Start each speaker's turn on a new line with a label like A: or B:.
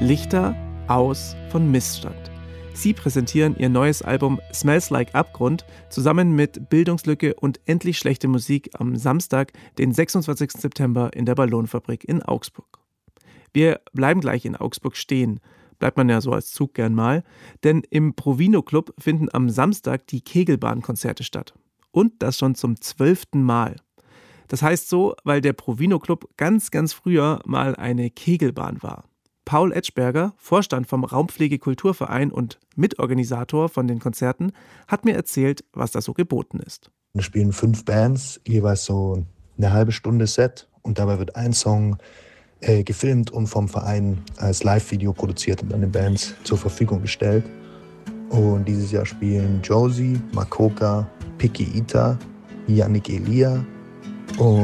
A: Lichter aus von Missstand. Sie präsentieren ihr neues Album Smells Like Abgrund zusammen mit Bildungslücke und Endlich schlechte Musik am Samstag, den 26. September in der Ballonfabrik in Augsburg. Wir bleiben gleich in Augsburg stehen, bleibt man ja so als Zug gern mal, denn im Provino Club finden am Samstag die Kegelbahnkonzerte statt. Und das schon zum 12. Mal. Das heißt so, weil der Provino Club ganz früher mal eine Kegelbahn war. Paul Etschberger, Vorstand vom Raumpflege-Kulturverein und Mitorganisator von den Konzerten, hat mir erzählt, was da so geboten ist.
B: Wir spielen 5 Bands, jeweils so eine halbe Stunde Set und dabei wird ein Song gefilmt und vom Verein als Live-Video produziert und an den Bands zur Verfügung gestellt. Und dieses Jahr spielen Josie, Makoka, Piki Ita, Yannick Elia und